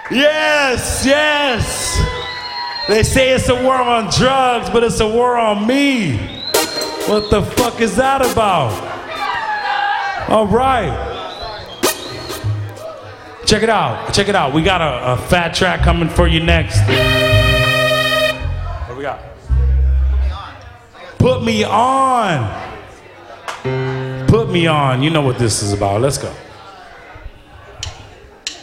Yes, yes. They say it's a war on drugs, but it's a war on me. What the fuck is that about? All right. Check it out. Check it out. We got a fat track coming for you next. What we got? Put me on. Put me on. You know what this is about. Let's go.